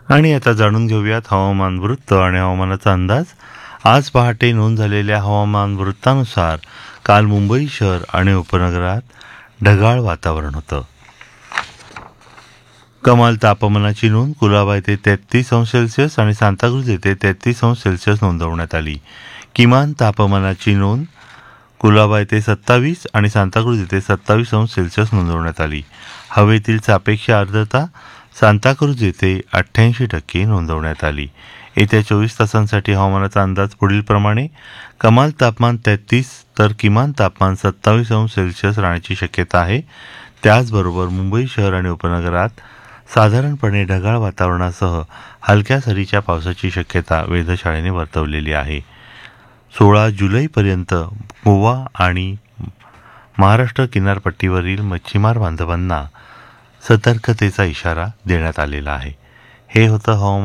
आणि आता जाणून घेऊयात हवामान वृत्त आणि हवामानाचा अंदाज. आज पहाटे नोंद झालेल्या हवामान वृत्तानुसार काल मुंबई शहर आणि उपनगरात ढगाळ वातावरण होतं. कमाल तापमानाची नोंद कुलाबा येथे 33°C आणि सांताक्रूज येथे 33°C नोंदवण्यात आली. किमान तापमानाची नोंद कुलाबा येथे 27 आणि सांताक्रूज येथे 27°C नोंदवण्यात आली. हवेतील सापेक्ष आर्द्रता सांताक्रूज येथे 88% नोंदवण्यात आली. येत्या 24 तासांसाठी हवामानाचा अंदाज पुढीलप्रमाणे: कमाल तापमान 33 तर किमान तापमान 27°C राहण्याची शक्यता आहे. त्याचबरोबर मुंबई शहर आणि उपनगरात साधारणपणे ढगाळ वातावरणासह हलक्या सरीच्या पावसाची शक्यता वेधशाळेने वर्तवलेली आहे. 16 जुलैपर्यंत गोवा आणि महाराष्ट्र किनारपट्टीवरील मच्छीमार बांधवांना सतर्कतेचा इशारा देण्यात आलेला आहे. हे होतं हवामान.